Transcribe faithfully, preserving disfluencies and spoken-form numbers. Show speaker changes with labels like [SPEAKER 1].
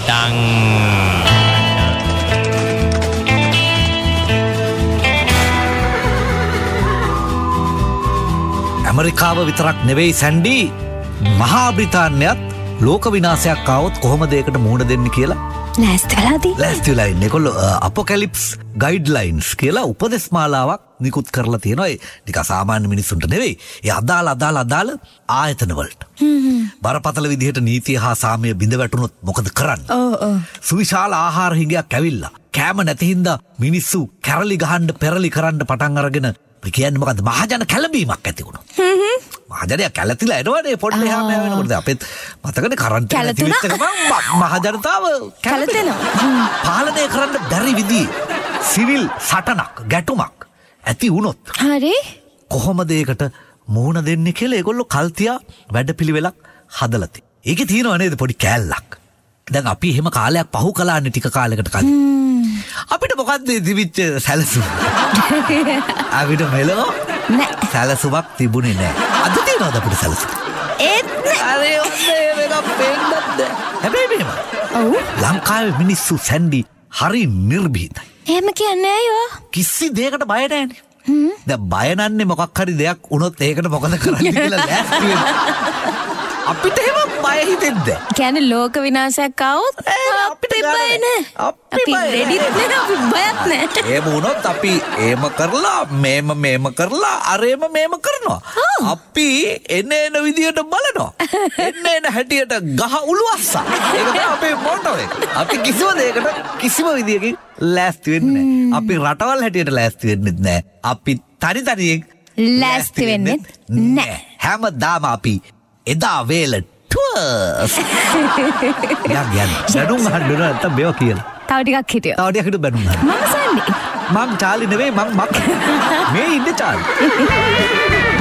[SPEAKER 1] පටන්.
[SPEAKER 2] ඇමරිකාව විතරක් නෙවෙයි සැන්ඩි, මහා බ්‍රිතාන්‍යයත් ලෝක විනාශයක් ආවොත් කොහොමද ඒකට මුහුණ දෙන්නේ කියලා
[SPEAKER 3] ලෑස්ති වෙලාදී.
[SPEAKER 2] ලෑස්ති වෙලා ඉන්නේ. ඒගොල්ලෝ අපොකැලිප්ස් ගයිඩ්ලයින්ස් කියලා උපදෙස් මාලාවක් නිකුත් කරලා තියෙනවා. ඒ නිකන් සාමාන්‍ය මිනිස්සුන්ට නෙවෙයි. ඒ අදාළ අදාළ අදාළ ආයතන වලට. බරපතල විදිහට නීතිය හා සාමය බිඳ වැටුනොත් මොකද කරන්නේ?
[SPEAKER 3] ඔව් ඔව්.
[SPEAKER 2] සුවිශාල ආහාර හිඟයක් ඇවිල්ලා කෑම නැති හින්දා මිනිස්සු කැරලි ගහන්න පෙරලි කරන්න පටන් අරගෙන කියන්නේ මොකද්ද? මහජන කැළඹීමක් ඇති වුණා. මහජනයා කැළතිලා එනවනේ පොඩ්ඩේ හැම වෙනකොට. අපෙත් මතකනේ කරන්ට් එක නැති වෙච්ච ගමන් මහජනතාව කැළතෙනවා. පාලනය කරන්න බැරි විදිහේ සිවිල් සටනක් ගැටුමක් ඇති වුණොත්
[SPEAKER 3] හරි
[SPEAKER 2] කොහොමද ඒකට මුහුණ දෙන්නේ කියලා ඒගොල්ලෝ කල්තියා වැඩපිළිවෙලක් හදලා තියෙනවා. ඒකේ තියෙනව නේද පොඩි කෑල්ලක්. දැන් අපි එහෙම කාලයක් පහු කළානේ ටික කාලයකට කලින්. අපිට මොකද්ද තිබිච්ච සැලසුම? අපිට මෙලෝ
[SPEAKER 3] නෑ
[SPEAKER 2] සැලසුමක් තිබුණේ නෑ. අද තියෙනවද අපිට සැලසුම?
[SPEAKER 3] ඒත්
[SPEAKER 2] අනේ ඔන්නේ මේක පෙන්නද්ද? හැබැයි මෙහෙම.
[SPEAKER 3] ඔව්.
[SPEAKER 2] ලංකාවේ මිනිස්සු සැන්ඩි හරි නිර්භීතයි.
[SPEAKER 3] එහෙම කියන්නේ අයෝ.
[SPEAKER 2] කිසි දෙයකට බය නැහැනේ. දැන් බය නැන්නේ මොකක් හරි දෙයක් වුණොත් ඒකට මොකද කරන්නේ කියලා ලෑස්ති වෙන්න. අපිට එහෙම බය හිතෙන්නේ.
[SPEAKER 3] කියන්නේ ලෝක විනාශයක් ආවොත් අපිට බය නැහැ. අපි රෙඩි නෑ, අපි බයත් නෑ.
[SPEAKER 2] එහෙම වුණොත් අපි එහෙම කරලා මේම මේම කරලා අරේම මේම කරනවා. අපි එන එන විදියට බලනවා. එන්න එන හැටියට ගහ උළුවස්සා. ඒක තමයි අපේ මොටෝ එක. අපි කිසිම දෙයකට කිසිම විදියකින් ලෑස්ති වෙන්නේ නැහැ. අපි රටවල් හැටියට ලෑස්ති වෙන්නෙත් නැහැ. අපි තනි තනියෙන්
[SPEAKER 3] ලෑස්ති වෙන්නේ නැහැ.
[SPEAKER 2] හැමදාම අපි එදා වේලට ටුවර්ස්. යා ගියන්. බැනුම් අහන්න නැත්නම් මේවා කියලා.
[SPEAKER 3] තව ටිකක් හිටියෝ.
[SPEAKER 2] තව ටිකක් හිටු බැනුම් අහන්න.
[SPEAKER 3] මම සන්නේ.
[SPEAKER 2] මම චාලි නෙවෙයි මම මක්. මේ ඉන්නේ චාලි.